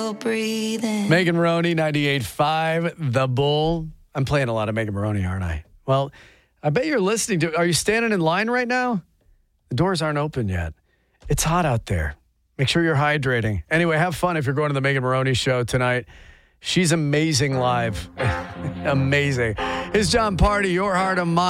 Megan Maroney, 98.5, The Bull. I'm playing a lot of Megan Maroney, aren't I? Well, I bet you're listening to. Are you standing in line right now? The doors aren't open yet. It's hot out there. Make sure you're hydrating. Anyway, have fun if you're going to the Megan Maroney show tonight. She's amazing live. Amazing. It's John Party, Your Heart of Mine.